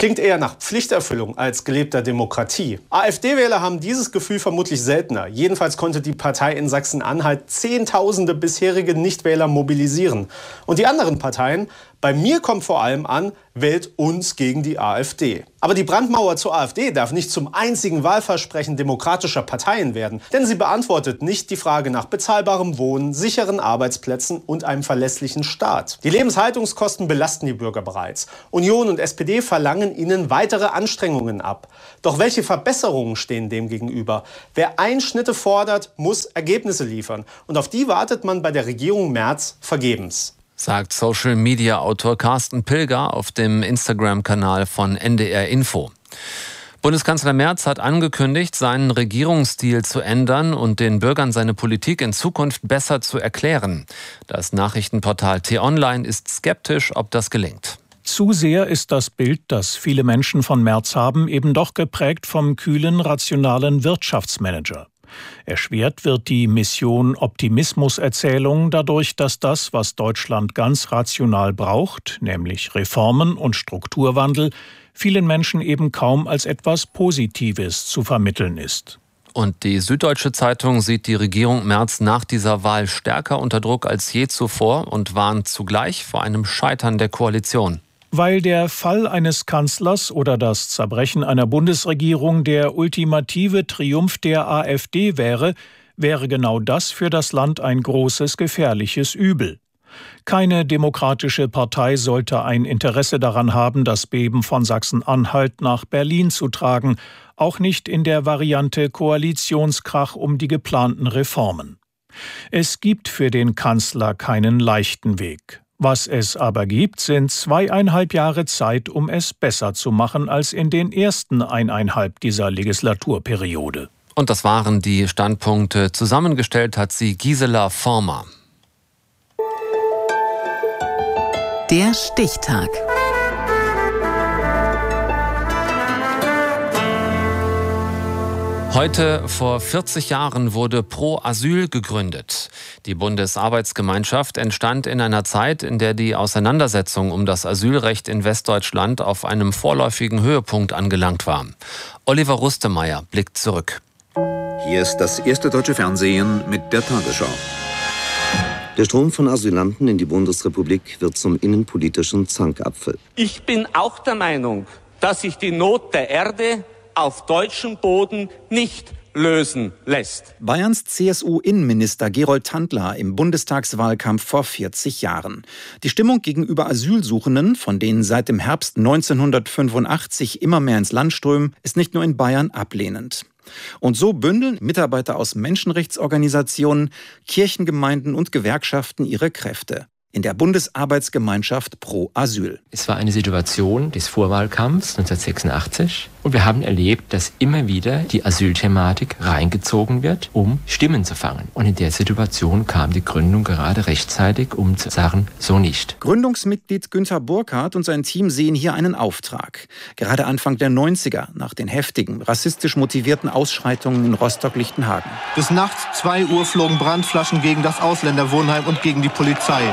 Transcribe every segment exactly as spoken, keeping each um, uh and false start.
Klingt eher nach Pflichterfüllung als gelebter Demokratie. AfD-Wähler haben dieses Gefühl vermutlich seltener. Jedenfalls konnte die Partei in Sachsen-Anhalt Zehntausende bisherige Nichtwähler mobilisieren. Und die anderen Parteien? Bei mir kommt vor allem an, wählt uns gegen die AfD. Aber die Brandmauer zur AfD darf nicht zum einzigen Wahlversprechen demokratischer Parteien werden. Denn sie beantwortet nicht die Frage nach bezahlbarem Wohnen, sicheren Arbeitsplätzen und einem verlässlichen Staat. Die Lebenshaltungskosten belasten die Bürger bereits. Union und S P D verlangen ihnen weitere Anstrengungen ab. Doch welche Verbesserungen stehen dem gegenüber? Wer Einschnitte fordert, muss Ergebnisse liefern. Und auf die wartet man bei der Regierung Merz vergebens. Sagt Social-Media-Autor Carsten Pilger auf dem Instagram-Kanal von N D R Info. Bundeskanzler Merz hat angekündigt, seinen Regierungsstil zu ändern und den Bürgern seine Politik in Zukunft besser zu erklären. Das Nachrichtenportal T-Online ist skeptisch, ob das gelingt. Zu sehr ist das Bild, das viele Menschen von Merz haben, eben doch geprägt vom kühlen, rationalen Wirtschaftsmanager. Erschwert wird die Mission Optimismuserzählung dadurch, dass das, was Deutschland ganz rational braucht, nämlich Reformen und Strukturwandel, vielen Menschen eben kaum als etwas Positives zu vermitteln ist. Und die Süddeutsche Zeitung sieht die Regierung Merz nach dieser Wahl stärker unter Druck als je zuvor und warnt zugleich vor einem Scheitern der Koalition. Weil der Fall eines Kanzlers oder das Zerbrechen einer Bundesregierung der ultimative Triumph der AfD wäre, wäre genau das für das Land ein großes, gefährliches Übel. Keine demokratische Partei sollte ein Interesse daran haben, das Beben von Sachsen-Anhalt nach Berlin zu tragen, auch nicht in der Variante Koalitionskrach um die geplanten Reformen. Es gibt für den Kanzler keinen leichten Weg. Was es aber gibt, sind zweieinhalb Jahre Zeit, um es besser zu machen als in den ersten eineinhalb dieser Legislaturperiode. Und das waren die Standpunkte. Zusammengestellt hat sie Gisela Former. Der Stichtag. Heute vor vierzig Jahren wurde Pro Asyl gegründet. Die Bundesarbeitsgemeinschaft entstand in einer Zeit, in der die Auseinandersetzung um das Asylrecht in Westdeutschland auf einem vorläufigen Höhepunkt angelangt war. Oliver Rustemeyer blickt zurück. Hier ist das erste deutsche Fernsehen mit der Tagesschau. Der Strom von Asylanten in die Bundesrepublik wird zum innenpolitischen Zankapfel. Ich bin auch der Meinung, dass sich die Not der Erde auf deutschem Boden nicht lösen lässt. Bayerns C S U-Innenminister Gerold Tandler im Bundestagswahlkampf vor vierzig Jahren. Die Stimmung gegenüber Asylsuchenden, von denen seit dem Herbst neunzehnhundertfünfundachtzig immer mehr ins Land strömen, ist nicht nur in Bayern ablehnend. Und so bündeln Mitarbeiter aus Menschenrechtsorganisationen, Kirchengemeinden und Gewerkschaften ihre Kräfte in der Bundesarbeitsgemeinschaft Pro Asyl. Es war eine Situation des Vorwahlkampfs neunzehnhundertsechsundachtzig und wir haben erlebt, dass immer wieder die Asylthematik reingezogen wird, um Stimmen zu fangen. Und in der Situation kam die Gründung gerade rechtzeitig, um zu sagen, so nicht. Gründungsmitglied Günther Burkhardt und sein Team sehen hier einen Auftrag. Gerade Anfang der neunziger, nach den heftigen, rassistisch motivierten Ausschreitungen in Rostock-Lichtenhagen. Bis nachts zwei Uhr flogen Brandflaschen gegen das Ausländerwohnheim und gegen die Polizei.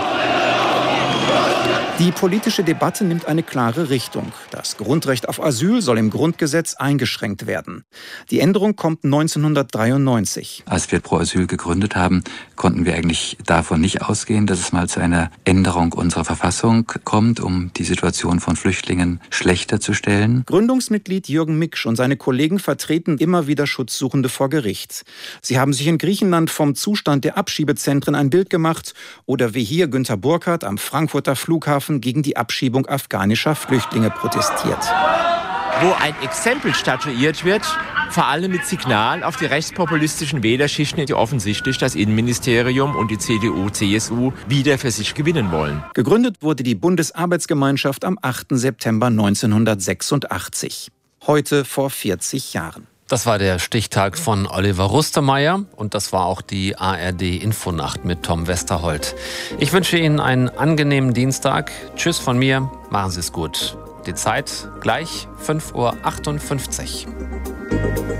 Die politische Debatte nimmt eine klare Richtung. Das Grundrecht auf Asyl soll im Grundgesetz eingeschränkt werden. Die Änderung kommt neunzehnhundertdreiundneunzig. Als wir Pro Asyl gegründet haben, konnten wir eigentlich davon nicht ausgehen, dass es mal zu einer Änderung unserer Verfassung kommt, um die Situation von Flüchtlingen schlechter zu stellen. Gründungsmitglied Jürgen Miksch und seine Kollegen vertreten immer wieder Schutzsuchende vor Gericht. Sie haben sich in Griechenland vom Zustand der Abschiebezentren ein Bild gemacht oder wie hier Günther Burkhardt am Frankfurter Flughafen gegen die Abschiebung afghanischer Flüchtlinge protestiert. Wo ein Exempel statuiert wird, vor allem mit Signal auf die rechtspopulistischen Wählerschichten, die offensichtlich das Innenministerium und die C D U, C S U wieder für sich gewinnen wollen. Gegründet wurde die Bundesarbeitsgemeinschaft am achten September neunzehnhundertsechsundachtzig. Heute vor vierzig Jahren. Das war der Stichtag von Oliver Rustemeyer und das war auch die A R D-Infonacht mit Tom Westerholt. Ich wünsche Ihnen einen angenehmen Dienstag. Tschüss von mir, machen Sie es gut. Die Zeit gleich fünf Uhr achtundfünfzig.